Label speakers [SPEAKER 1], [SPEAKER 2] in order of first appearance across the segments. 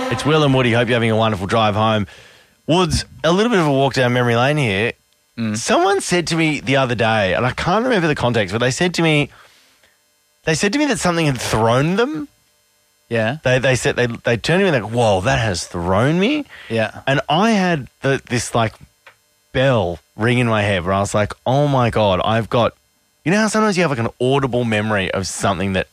[SPEAKER 1] It's Will and Woody. Hope you're having a wonderful drive home. Woods, a little bit of a walk down memory lane here. Someone said to me the other day, and I can't remember the context, but they said to me that something had thrown them.
[SPEAKER 2] Yeah.
[SPEAKER 1] They said they turned to me and they're like, whoa, that has thrown me.
[SPEAKER 2] Yeah.
[SPEAKER 1] And I had this like bell ring in my head where I was like, oh my God, I've got, you know how sometimes you have like an audible memory of something that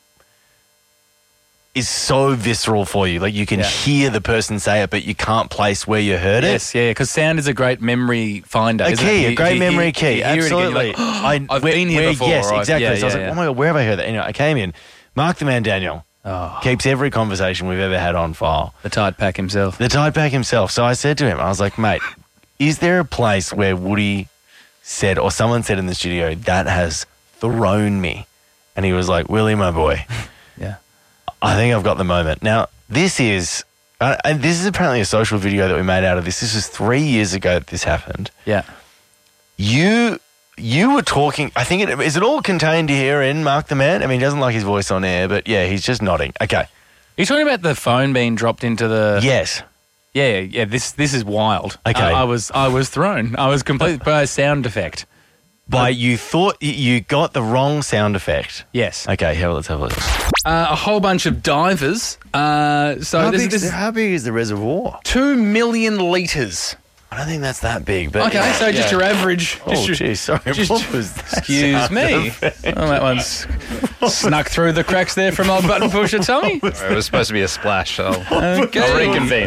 [SPEAKER 1] is so visceral for you. Like you can hear the person say it, but you can't place where you heard it.
[SPEAKER 2] Yes, yeah, because sound is a great memory finder.
[SPEAKER 1] A great memory key. Absolutely.
[SPEAKER 2] Like, I've been here before.
[SPEAKER 1] Yes, exactly.
[SPEAKER 2] Yeah,
[SPEAKER 1] so I was like, oh my God, where have I heard that? Anyway, I came in. Mark the Man Daniel keeps every conversation we've ever had on file.
[SPEAKER 2] The Tide Pack himself.
[SPEAKER 1] So I said to him, I was like, mate, is there a place where Woody said, or someone said in the studio, that has thrown me? And he was like, Willie, my boy.
[SPEAKER 2] Yeah.
[SPEAKER 1] I think I've got the moment. Now, this is apparently a social video that we made out of this. This was 3 years ago that this happened.
[SPEAKER 2] Yeah.
[SPEAKER 1] You were talking, I think, is it all contained here in Mark the Man? I mean, he doesn't like his voice on air, but yeah, he's just nodding. Okay.
[SPEAKER 2] Are you talking about the phone being dropped into the...
[SPEAKER 1] Yes.
[SPEAKER 2] Yeah, this is wild.
[SPEAKER 1] Okay.
[SPEAKER 2] I was thrown. I was completely by a sound effect.
[SPEAKER 1] But you thought you got the wrong sound effect.
[SPEAKER 2] Yes.
[SPEAKER 1] Okay, let's have a look.
[SPEAKER 2] A whole bunch of divers.
[SPEAKER 1] How big is the reservoir?
[SPEAKER 2] 2 million litres.
[SPEAKER 1] I don't think that's that big. But
[SPEAKER 2] Okay, so just your average.
[SPEAKER 1] Oh, jeez, sorry. What was that?
[SPEAKER 2] Excuse me. Oh, that one's snuck through the cracks there from old button pusher Tommy.
[SPEAKER 3] It was supposed to be a splash, so
[SPEAKER 2] Okay.
[SPEAKER 3] I'll reconvene.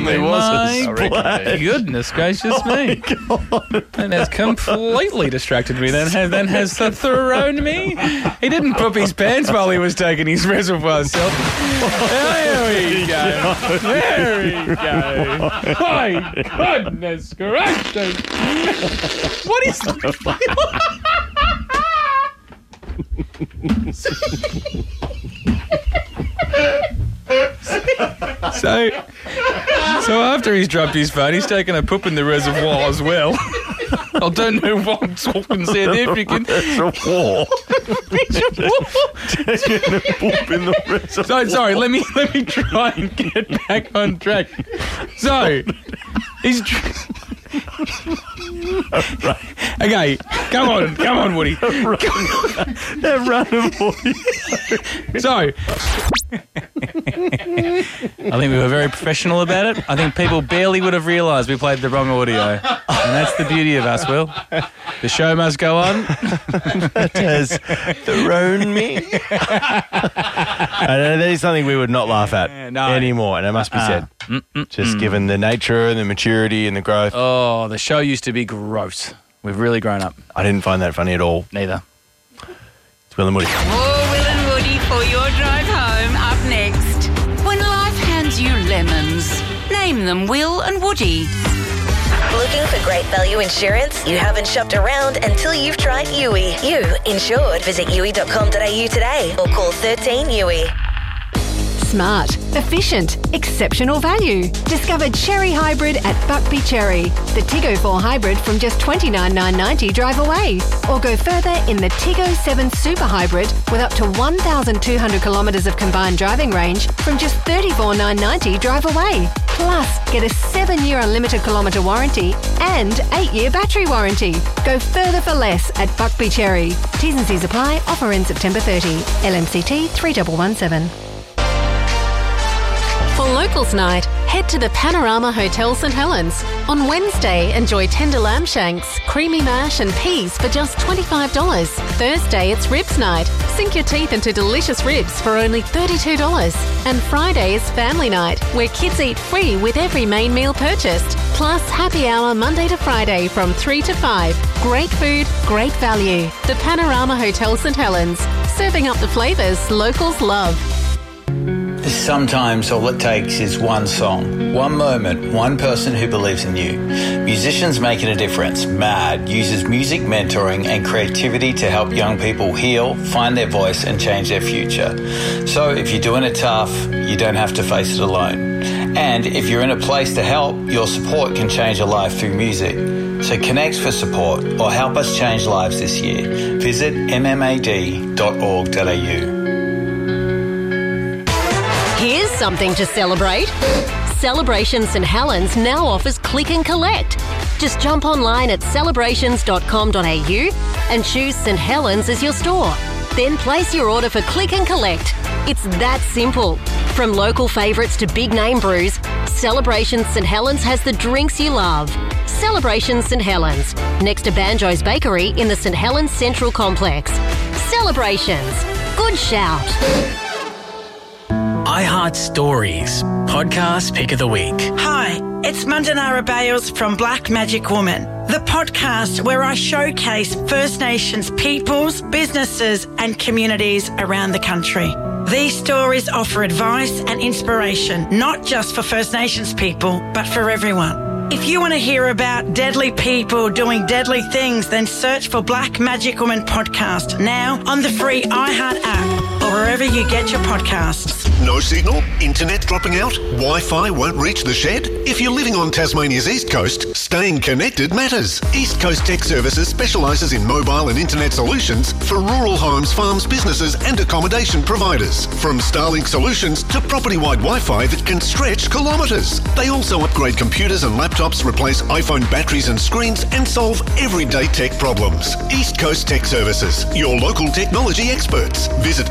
[SPEAKER 2] My goodness gracious me. And has completely distracted me. Then has thrown me. He didn't poop his pants while he was taking his reservoir self. There we go. There we go. My goodness gracious. What is So after he's dropped his phone, he's taken a poop in the reservoir as well. I don't know what I'm talking there if you can.
[SPEAKER 1] Reservoir. Taking a poop in the reservoir.
[SPEAKER 2] So sorry, let me try and get back on track. So he's okay, come on, Woody.
[SPEAKER 1] That random Woody.
[SPEAKER 2] So I think we were very professional about it. I think people barely would have realised we played the wrong audio. And that's the beauty of us, Will. The show must go on.
[SPEAKER 1] That has thrown me. That is something we would not laugh at anymore, and it must be said. Just given the nature and the maturity and the growth.
[SPEAKER 2] Oh, the show used to be gross. We've really grown up.
[SPEAKER 1] I didn't find that funny at all.
[SPEAKER 2] Neither.
[SPEAKER 1] It's Will and Woody.
[SPEAKER 4] More Will and Woody for your drive home. Up next. When life hands you lemons, name them Will and Woody.
[SPEAKER 5] Looking for great value insurance? You haven't shopped around until you've tried Yui. You insured. Visit yui.com.au today or call 13 Yui.
[SPEAKER 6] Smart, efficient, exceptional value. Discover Cherry Hybrid at Buckby Cherry. The Tiggo 4 Hybrid from just $29,990 drive away. Or go further in the Tiggo 7 Super Hybrid with up to 1,200 kilometres of combined driving range from just $34,990 drive away. Plus, get a 7-year unlimited kilometre warranty and 8-year battery warranty. Go further for less at Buckby Cherry. T's and C's apply. Offer in September 30. LMCT 3117.
[SPEAKER 7] For Locals Night, head to the Panorama Hotel St Helens. On Wednesday, enjoy tender lamb shanks, creamy mash and peas for just $25. Thursday, it's Ribs Night. Sink your teeth into delicious ribs for only $32. And Friday is Family Night, where kids eat free with every main meal purchased. Plus, happy hour Monday to Friday from 3 to 5. Great food, great value. The Panorama Hotel St Helens. Serving up the flavours locals love.
[SPEAKER 8] Sometimes all it takes is one song, one moment, one person who believes in you. Musicians Making a Difference, MAD, uses music mentoring and creativity to help young people heal, find their voice and change their future. So if you're doing it tough, you don't have to face it alone. And if you're in a place to help, your support can change a life through music. So connect for support or help us change lives this year. Visit mmad.org.au.
[SPEAKER 4] Here's
[SPEAKER 7] something to celebrate? Celebration St Helens now offers Click and Collect. Just jump online at celebrations.com.au and choose St Helens as your store. Then place your order for Click and Collect. It's that simple. From local favourites to big name brews, Celebrations St Helens has the drinks you love. Celebrations St Helens, next to Banjo's Bakery in the St Helens Central Complex. Celebrations. Good shout.
[SPEAKER 9] iHeart Stories, podcast pick of the week.
[SPEAKER 10] Hi, it's Mandanara Bales from Black Magic Woman, the podcast where I showcase First Nations peoples, businesses and communities around the country. These stories offer advice and inspiration, not just for First Nations people, but for everyone. If you want to hear about deadly people doing deadly things, then search for Black Magic Woman Podcast now on the free iHeart app or wherever you get your podcasts.
[SPEAKER 11] No signal? Internet dropping out? Wi-Fi won't reach the shed? If you're living on Tasmania's East Coast, staying connected matters. East Coast Tech Services specialises in mobile and internet solutions for rural homes, farms, businesses and accommodation providers. From Starlink solutions to property-wide Wi-Fi that can stretch kilometres. They also upgrade computers and laptops, replace iPhone batteries and screens and solve everyday tech problems. East Coast Tech Services, your local technology experts. Visit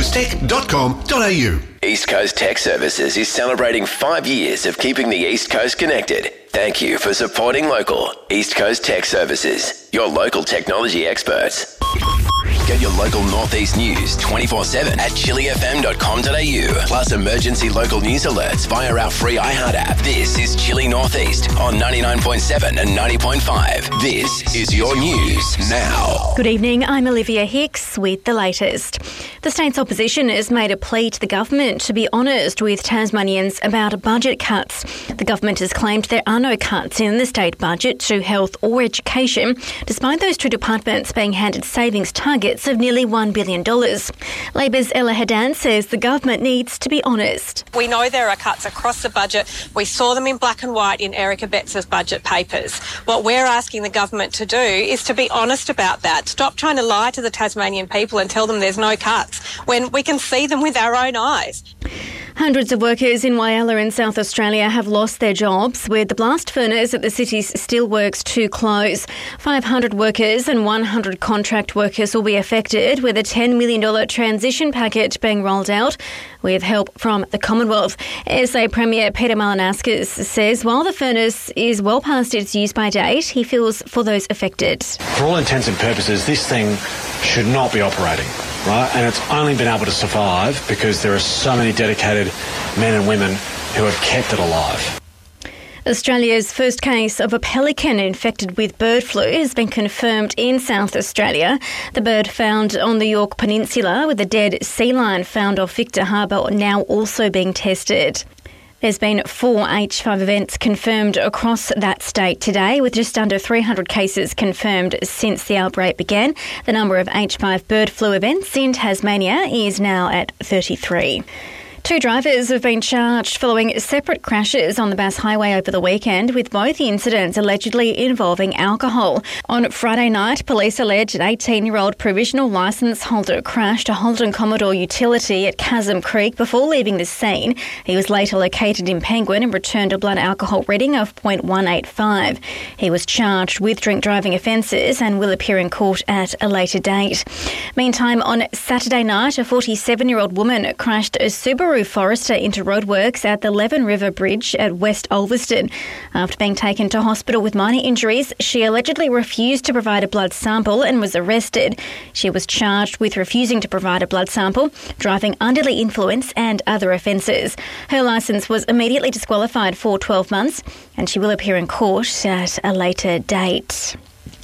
[SPEAKER 11] eastcoasttech.com.au.
[SPEAKER 12] East Coast Tech Services is celebrating 5 years of keeping the East Coast connected. Thank you for supporting local. East Coast Tech Services, your local technology experts. Get your local Northeast news 24/7 at chilifm.com.au. Plus emergency local news alerts via our free iHeart app. This is Chili Northeast on 99.7 and 90.5. This is your news now.
[SPEAKER 13] Good evening, I'm Olivia Hicks with the latest. The state's opposition has made a plea to the government to be honest with Tasmanians about budget cuts. The government has claimed there are no cuts in the state budget to health or education, despite those two departments being handed savings targets of nearly $1 billion. Labor's Ella Hadan says the government needs to be honest.
[SPEAKER 14] We know there are cuts across the budget. We saw them in black and white in Erica Betts' budget papers. What we're asking the government to do is to be honest about that. Stop trying to lie to the Tasmanian people and tell them there's no cuts when we can see them with our own eyes.
[SPEAKER 13] Hundreds of workers in Whyalla in South Australia have lost their jobs with the blast furnace at the city's steelworks to close. 500 workers and 100 contract workers will be affected, with a $10 million transition package being rolled out with help from the Commonwealth. SA Premier Peter Malinauskas says while the furnace is well past its use-by date, he feels for those affected.
[SPEAKER 15] For all intents and purposes, this thing should not be operating, right? And it's only been able to survive because there are so many dedicated men and women who have kept it alive.
[SPEAKER 13] Australia's first case of a pelican infected with bird flu has been confirmed in South Australia. The bird found on the Yorke Peninsula, with a dead sea lion found off Victor Harbour now also being tested. There's been 4 H5 events confirmed across that state today, with just under 300 cases confirmed since the outbreak began. The number of H5 bird flu events in Tasmania is now at 33. 2 drivers have been charged following separate crashes on the Bass Highway over the weekend, with both incidents allegedly involving alcohol. On Friday night, police allege an 18-year-old provisional licence holder crashed a Holden Commodore utility at Chasm Creek before leaving the scene. He was later located in Penguin and returned a blood alcohol reading of 0.185. He was charged with drink driving offences and will appear in court at a later date. Meantime, on Saturday night, a 47-year-old woman crashed a Subaru Forester into roadworks at the Leven River Bridge at West Ulverston. After being taken to hospital with minor injuries, she allegedly refused to provide a blood sample and was arrested. She was charged with refusing to provide a blood sample, driving under the influence and other offences. Her licence was immediately disqualified for 12 months and she will appear in court at a later date.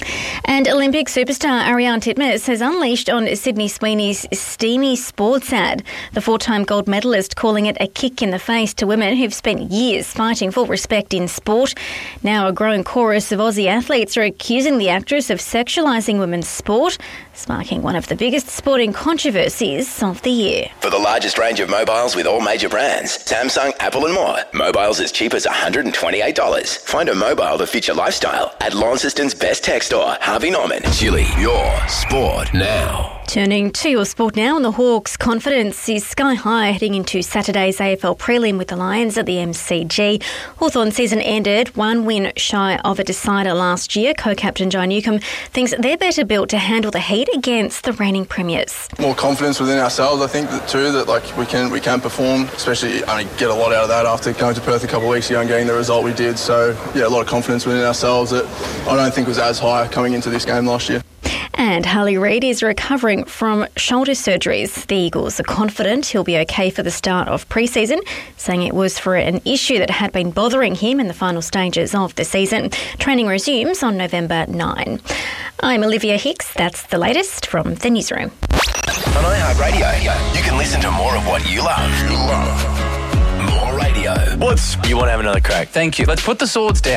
[SPEAKER 13] And Olympic superstar Ariarne Titmus has unleashed on Sydney Sweeney's steamy sports ad. The 4-time gold medalist calling it a kick in the face to women who've spent years fighting for respect in sport. Now a growing chorus of Aussie athletes are accusing the actress of sexualising women's sport, sparking one of the biggest sporting controversies of the year.
[SPEAKER 12] For the largest range of mobiles with all major brands, Samsung, Apple and more, mobiles as cheap as $128. Find a mobile that fits your lifestyle at Launceston's best tech store, Harvey Norman. Chili, your sport now.
[SPEAKER 13] Turning to your sport now, and the Hawks' confidence is sky high heading into Saturday's AFL prelim with the Lions at the MCG. Hawthorn's season ended one win shy of a decider last year. Co-captain Jai Newcombe thinks they're better built to handle the heat against the reigning premiers.
[SPEAKER 16] More confidence within ourselves, I think, too, that we can perform, especially get a lot out of that after going to Perth a couple of weeks ago and getting the result we did. So, yeah, a lot of confidence within ourselves that I don't think was as high coming into this game last year.
[SPEAKER 13] And Harley Reid is recovering from shoulder surgeries. The Eagles are confident he'll be okay for the start of pre-season, saying it was for an issue that had been bothering him in the final stages of the season. Training resumes on November 9. I'm Olivia Hicks. That's the latest from the newsroom.
[SPEAKER 12] On iHeartRadio, you can listen to more of what you love. More radio.
[SPEAKER 1] You want to have another crack?
[SPEAKER 3] Thank you. Let's put the swords down.